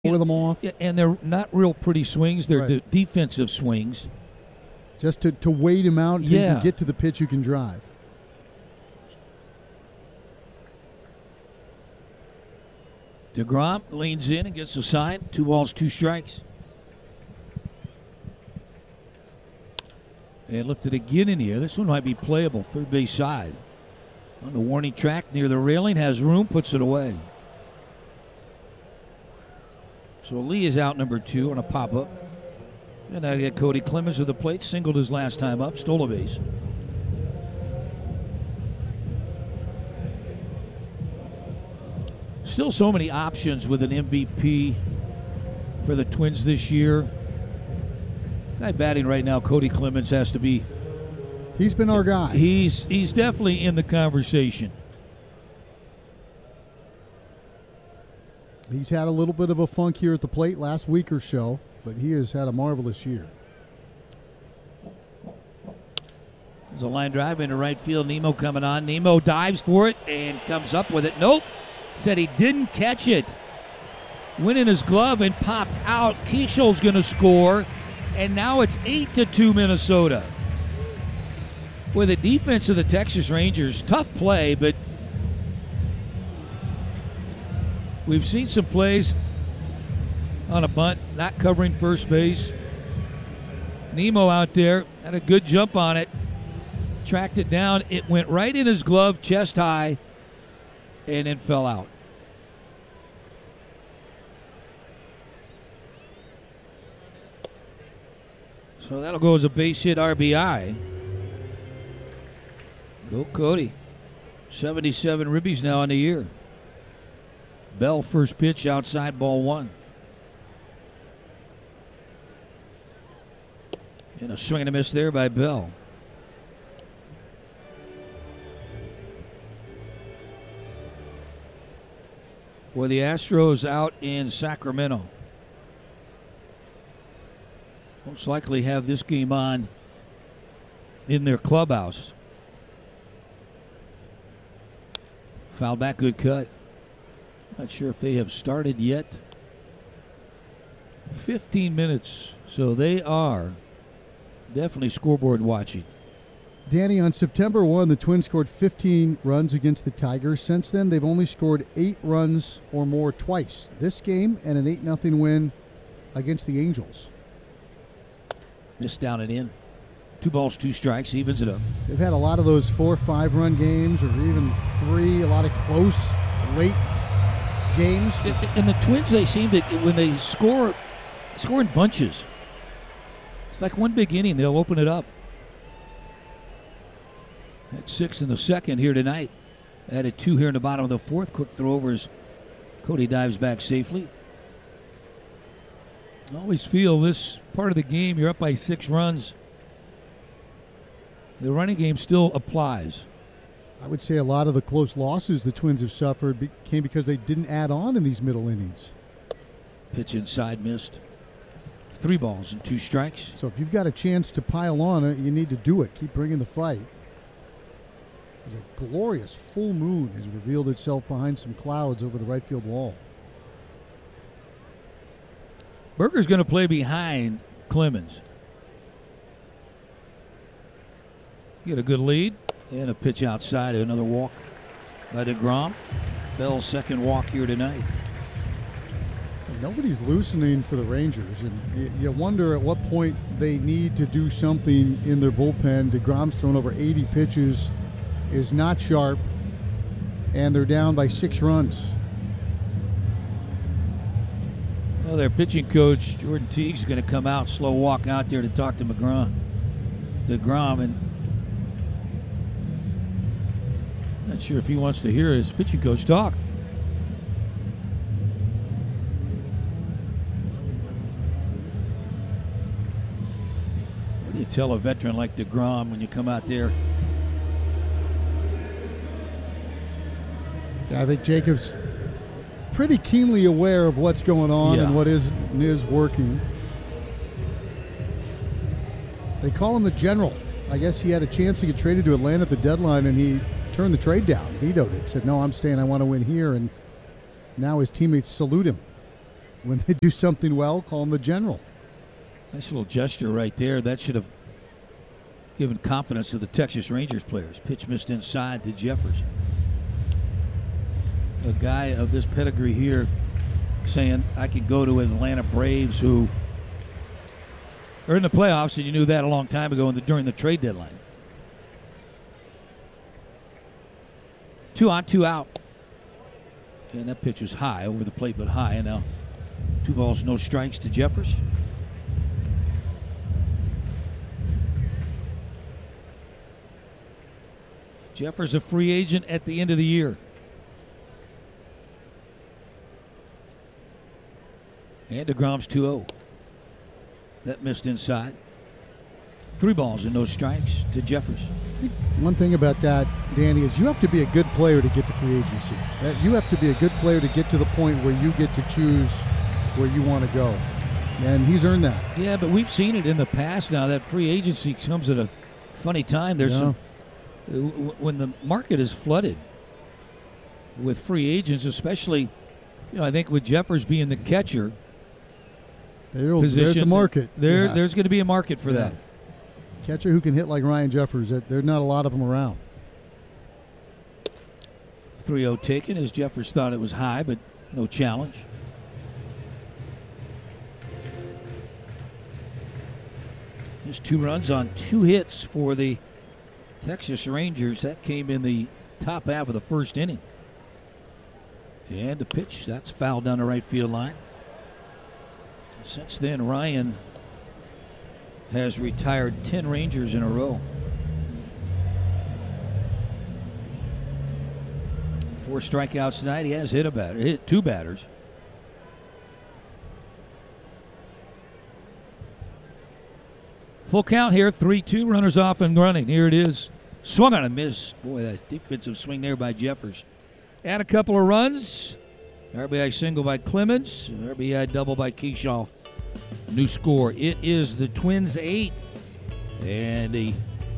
Pour them off. Yeah, and they're not real pretty swings. They're Right. defensive swings. Just to wait him out until you Yeah. can get to the pitch you can drive. DeGrom leans in and gets a sign. 2 balls, 2 strikes. And lifted again in the air. This one might be playable. Third base side. On the warning track near the railing. Has room. Puts it away. So Lee is out number 2 on a pop-up. And I get Cody Clemens to the plate. Singled his last time up. Stole a base. Still so many options with an MVP for the Twins this year. Guy batting right now, Cody Clemens, has to be. He's been our guy. He's definitely in the conversation. He's had a little bit of a funk here at the plate last week or so, but he has had a marvelous year. There's a line drive into right field. Nemo coming on. Nemo dives for it and comes up with it. Nope. Said he didn't catch it. Went in his glove and popped out. Keishel's going to score. And now it's 8-2 Minnesota. With the defense of the Texas Rangers, tough play, but we've seen some plays on a bunt, not covering first base. Nemo out there had a good jump on it, tracked it down. It went right in his glove, chest high, and then fell out. So that'll go as a base hit RBI. Go Cody. 77 ribbies now in the year. Bell first pitch outside, ball 1. And a swing and a miss there by Bell. With the Astros out in Sacramento. Most likely have this game on in their clubhouse. Foul back, good cut. Not sure if they have started yet. 15 minutes, so they are definitely scoreboard watching. Danny, on September 1, the Twins scored 15 runs against the Tigers. Since then, they've only scored 8 runs or more twice. This game and an 8-0 win against the Angels. Missed down and in. 2 balls, 2 strikes, evens it up. They've had a lot of those 4 or 5 run games, or even 3, a lot of close, late games. And the Twins, they seem to, when they score in bunches. It's like one big inning, they'll open it up. At 6 in the second here tonight. Added 2 here in the bottom of the 4th. Quick throw over as Cody dives back safely. I always feel this part of the game, you're up by 6 runs. The running game still applies. I would say a lot of the close losses the Twins have suffered came because they didn't add on in these middle innings. Pitch inside, missed. 3 balls and 2 strikes. So if you've got a chance to pile on it, you need to do it. Keep bringing the fight. There's a glorious full moon has revealed itself behind some clouds over the right field wall. Berger's going to play behind Clemens. Get a good lead and a pitch outside. Another walk by DeGrom. Bell's second walk here tonight. Nobody's loosening for the Rangers, and you wonder at what point they need to do something in their bullpen. DeGrom's thrown over 80 pitches, is not sharp, and they're down by 6 runs. Well, their pitching coach, Jordan Teagues, is going to come out, slow walk out there to talk to DeGrom, and not sure if he wants to hear his pitching coach talk. What do you tell a veteran like DeGrom when you come out there? Yeah, I think Jacob's pretty keenly aware of what's going on and what is working. They call him the general. I guess he had a chance to get traded to Atlanta at the deadline, and he turned the trade down, vetoed it, said, no, I'm staying, I want to win here, and now his teammates salute him. when they do something well, call him the general. Nice little gesture right there. That should have given confidence to the Texas Rangers players. Pitch missed inside to Jeffers. A guy of this pedigree here saying, I could go to Atlanta Braves, who are in the playoffs, and you knew that a long time ago during the trade deadline. 2 on, 2 out. And that pitch was high, over the plate, but high. And now 2 balls, no strikes to Jeffers. Jeffers a free agent at the end of the year. And DeGrom's 2-0. That missed inside. 3 balls and no strikes to Jeffers. One thing about that, Danny, is you have to be a good player to get to free agency. You have to be a good player to get to the point where you get to choose where you want to go. And he's earned that. Yeah, but we've seen it in the past now. That free agency comes at a funny time. There's some, when the market is flooded with free agents, especially, I think with Jeffers being the catcher position, there's a market. There's going to be a market for that. Catcher who can hit like Ryan Jeffers, there's not a lot of them around. 3-0 taken as Jeffers thought it was high, but no challenge. Just 2 runs on 2 hits for the Texas Rangers. That came in the top half of the first inning. And a pitch, that's fouled down the right field line. Since then, Ryan has retired 10 Rangers in a row. 4 strikeouts tonight. He has hit 2 batters. Full count here, 3-2, runners off and running. Here it is. Swung on a miss. Boy, that defensive swing there by Jeffers. Add a couple of runs. RBI single by Clemens. RBI double by Keyshaw. New score. It is the Twins 8 and the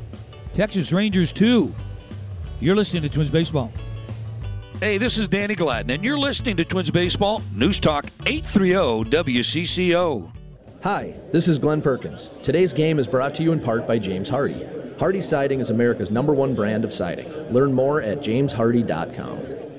Texas Rangers 2. You're listening to Twins Baseball. Hey, this is Danny Gladden, and you're listening to Twins Baseball, News Talk 830 WCCO. Hi, this is Glenn Perkins. Today's game is brought to you in part by James Hardy. Hardy Siding is America's #1 brand of siding. Learn more at jameshardy.com.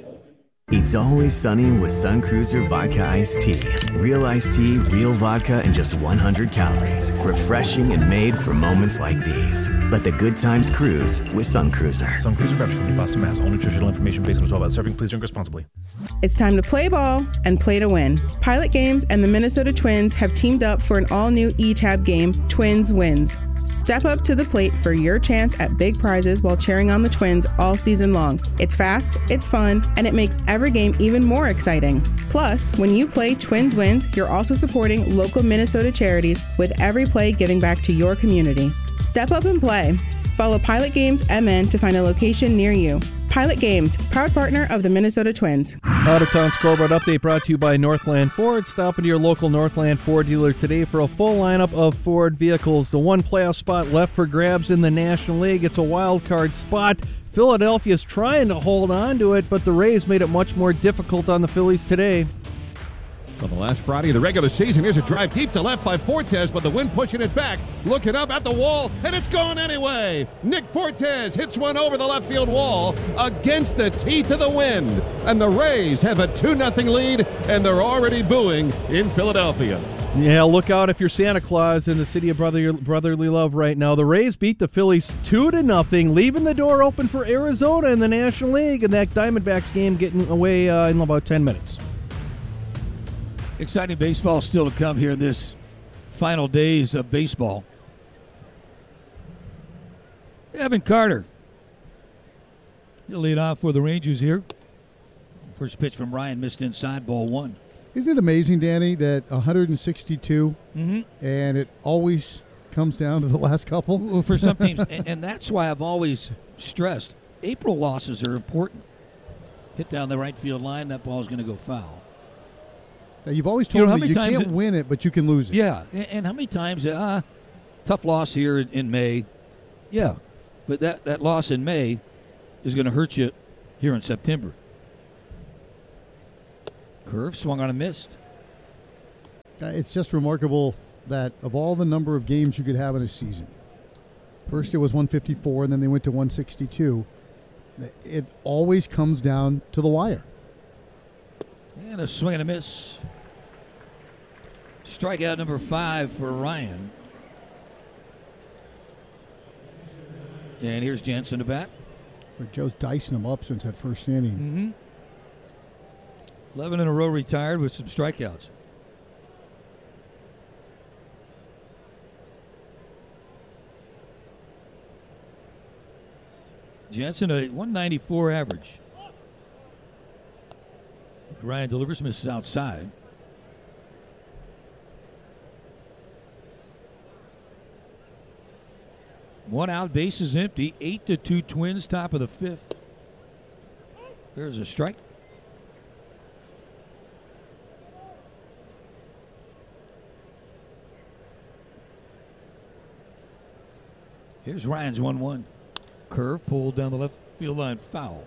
It's always sunny with Sun Cruiser Vodka Iced Tea. Real iced tea, real vodka, and just 100 calories. Refreshing and made for moments like these. Let the good times cruise with Sun Cruiser. Sun Cruiser Beverage Company, Boston, Mass. All nutritional information based on 12 hours serving. Please drink responsibly. It's time to play ball and play to win. Pilot Games and the Minnesota Twins have teamed up for an all-new eTab game, Twins Wins. Step up to the plate for your chance at big prizes while cheering on the Twins all season long. It's fast, it's fun, and it makes every game even more exciting. Plus, when you play Twins Wins, you're also supporting local Minnesota charities with every play giving back to your community. Step up and play. Follow Pilot Games MN to find a location near you. Pilot Games, proud partner of the Minnesota Twins. Out-of-town scoreboard update brought to you by Northland Ford. Stop into your local Northland Ford dealer today for a full lineup of Ford vehicles. The one playoff spot left for grabs in the National League. It's a wild card spot. Philadelphia's trying to hold on to it, but the Rays made it much more difficult on the Phillies today. On the last Friday of the regular season, here's a drive deep to left by Fortes, but the wind pushing it back. Looking up at the wall, and it's gone anyway. Nick Fortes hits one over the left field wall against the teeth of the wind. And the Rays have a 2-0 lead, and they're already booing in Philadelphia. Yeah, look out if you're Santa Claus in the city of brotherly love right now. The Rays beat the Phillies 2-0, leaving the door open for Arizona in the National League, and that Diamondbacks game getting away in about 10 minutes. Exciting baseball still to come here in this final days of baseball. Evan Carter. He'll lead off for the Rangers here. First pitch from Ryan missed inside, ball 1. Isn't it amazing, Danny, that 162 and it always comes down to the last couple? Well, for some teams, and that's why I've always stressed April losses are important. Hit down the right field line, that ball is going to go foul. You've always told me you can't win it, but you can lose it. Yeah, and how many times, tough loss here in May. Yeah, but that loss in May is going to hurt you here in September. Curve swung on a missed. It's just remarkable that of all the number of games you could have in a season, first it was 154 and then they went to 162. It always comes down to the wire. And a swing and a miss. Strikeout number 5 for Ryan. And here's Jensen to bat. But Joe's dicing him up since that first inning. 11 in a row retired with some strikeouts. Jensen, a 194 average. Ryan delivers, misses outside. One out, base is empty. 8-2 Twins, top of the 5th. There's a strike. Here's Ryan's 1-1. Curve pulled down the left field line, foul.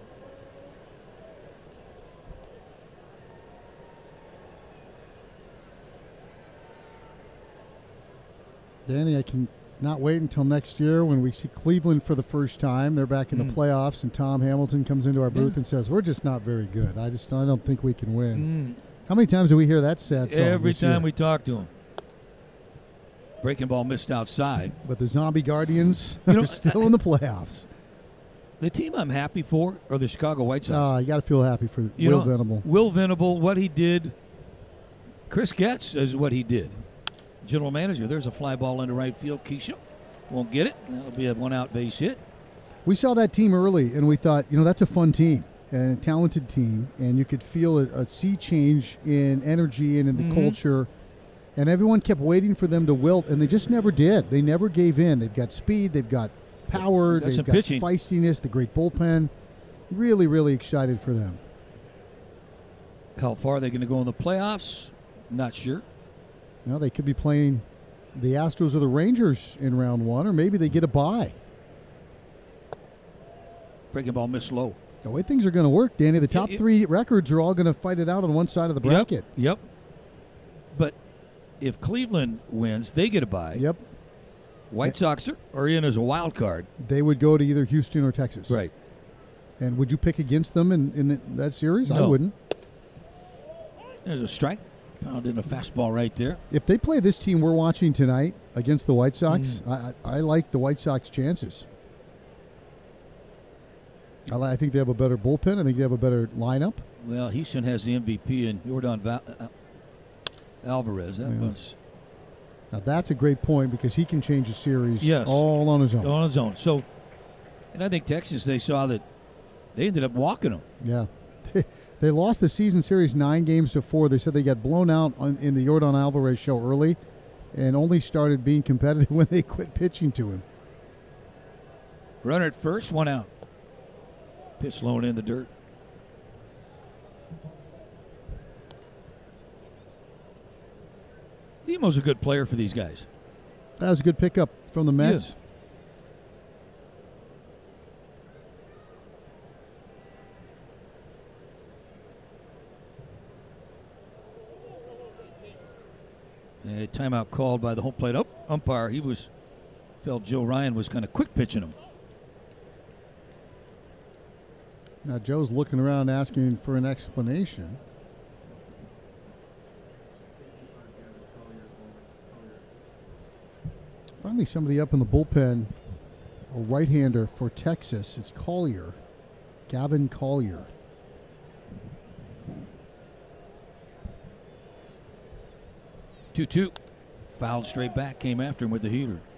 Danny, I can not wait until next year when we see Cleveland for the first time. They're back in the playoffs, and Tom Hamilton comes into our booth and says, "We're just not very good. I don't think we can win." How many times do we hear that sad song? Every time we talk to him. Breaking ball missed outside. But the Zombie Guardians are still in the playoffs. The team I'm happy for are the Chicago White Sox. You got to feel happy for Will Venable. Will Venable, what he did. Chris Getz is what he did. General manager. There's a fly ball into right field. Keisha won't get it. That'll be a one-out base hit. We saw that team early, and we thought, that's a fun team and a talented team, and you could feel a sea change in energy and in the culture. And everyone kept waiting for them to wilt, and they just never did. They never gave in. They've got speed. They've got power. They've got pitching. Feistiness, the great bullpen. Really, really excited for them. How far are they going to go in the playoffs? Not sure. They could be playing the Astros or the Rangers in round 1, or maybe they get a bye. Breaking ball missed low. The way things are going to work, Danny, the top 3 records are all going to fight it out on one side of the bracket. Yep. But if Cleveland wins, they get a bye. Yep. White Sox are in as a wild card. They would go to either Houston or Texas. Right. And would you pick against them in that series? No. I wouldn't. There's a strike. Pound in a fastball right there. If they play this team we're watching tonight against the White Sox, I like the White Sox chances. I think they have a better bullpen. I think they have a better lineup. Well, Houston has the MVP in Yordan Alvarez. Now that's a great point because he can change a series all on his own. On his own. So, and I think Texas, they saw that they ended up walking them. Yeah. They lost the season series 9-4. They said they got blown out in the Yordan Alvarez show early and only started being competitive when they quit pitching to him. Runner at first, 1 out. Pitch low and in the dirt. Nemo's a good player for these guys. That was a good pickup from the Mets. A timeout called by the home plate umpire. He felt Joe Ryan was kind of quick pitching him. Now Joe's looking around asking for an explanation. Finally somebody up in the bullpen, a right-hander for Texas. It's Collier, Gavin Collier. Two. Fouled straight back, came after him with the heater.